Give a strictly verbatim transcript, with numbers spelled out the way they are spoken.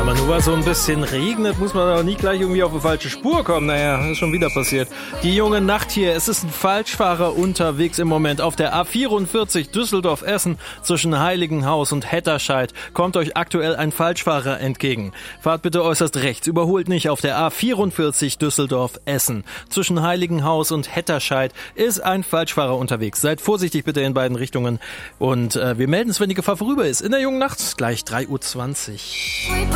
Aber nur weil so ein bisschen regnet, muss man aber nie gleich irgendwie auf eine falsche Spur kommen. Naja, ist schon wieder passiert. Die junge Nacht hier, es ist ein Falschfahrer unterwegs im Moment auf der A vierundvierzig Düsseldorf-Essen zwischen Heiligenhaus und Hetterscheid. Kommt euch aktuell ein Falschfahrer entgegen. Fahrt bitte äußerst rechts, überholt nicht auf der A vierundvierzig Düsseldorf-Essen. Zwischen Heiligenhaus und Hetterscheid ist ein Falschfahrer unterwegs. Seid vorsichtig bitte in beiden Richtungen und äh, wir melden es, wenn die Gefahr vorüber ist. In der jungen Nacht, gleich drei Uhr zwanzig.